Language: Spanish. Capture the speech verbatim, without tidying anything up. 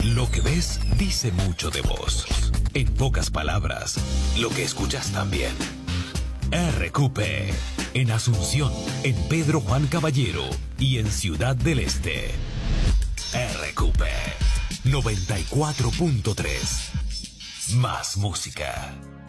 Lo que ves dice mucho de vos. En pocas palabras, lo que escuchas también. R Q P, en Asunción, en Pedro Juan Caballero y en Ciudad del Este. R Q P noventa y cuatro punto tres. Más música.